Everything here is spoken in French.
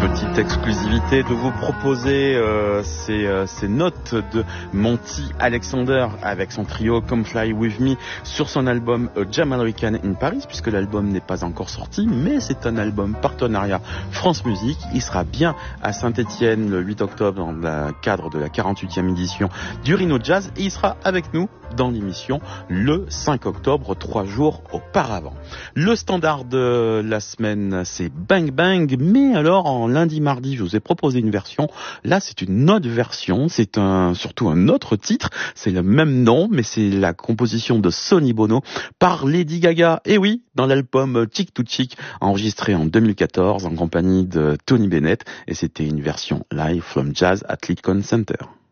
Petite exclusivité de vous proposer ces notes de Monty Alexander avec son trio Come Fly With Me sur son album Jam American in Paris, puisque l'album n'est pas encore sorti, mais c'est un album partenariat France Musique. Il sera bien à Saint-Étienne le 8 octobre dans le cadre de la 48e édition du Rhino Jazz, et il sera avec nous dans l'émission le 5 octobre, 3 jours auparavant. Le standard de la semaine, c'est Bang Bang, mais alors en lundi, mardi, je vous ai proposé une version. Là, c'est une autre version, c'est surtout un autre titre, c'est le même nom, mais c'est la composition de Sonny Bono par Lady Gaga. Et oui, dans l'album Chick to Chick, enregistré en 2014 en compagnie de Tony Bennett, et c'était une version live from Jazz at Lincoln Center.